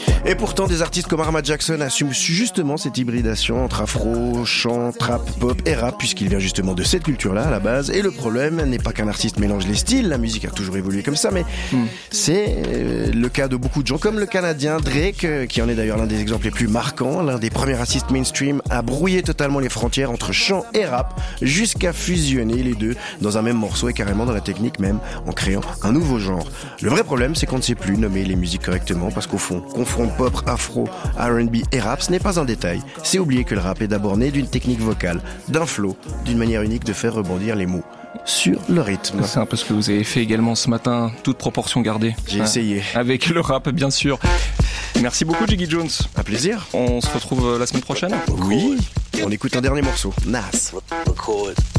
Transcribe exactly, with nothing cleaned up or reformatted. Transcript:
Et pourtant, des artistes comme Arma Jackson assument justement cette hybridation entre afro, chant, trap, pop et rap, puisqu'il vient justement de cette culture-là à la base. Et le problème n'est pas qu'un artiste mélange les styles, la musique a toujours évolué comme ça, mais mm. c'est euh, le cas de beaucoup de gens, comme le Canadien Drake, euh, qui en est d'ailleurs l'un des exemples les plus marquants, l'un des premiers artistes mainstream à brouiller totalement les frontières entre chant et rap, jusqu'à fusionner les deux dans un même morceau et carrément dans la technique même, en créant un nouveau genre. Le vrai problème, c'est qu'on ne sait plus nommer les musiques correctement, parce qu'au fond, confondre pop, afro, R and B et rap, ce n'est pas un détail. C'est oublier que le rap est d'abord né d'une technique vocale, d'un flow, d'une manière unique de faire rebondir les mots sur le rythme. C'est un peu ce que vous avez fait également ce matin, toute proportion gardée. J'ai hein, essayé. Avec le rap, bien sûr. Merci beaucoup, Jiggy Jones. Un plaisir. On se retrouve la semaine prochaine. Oui. On écoute un dernier morceau. Nas.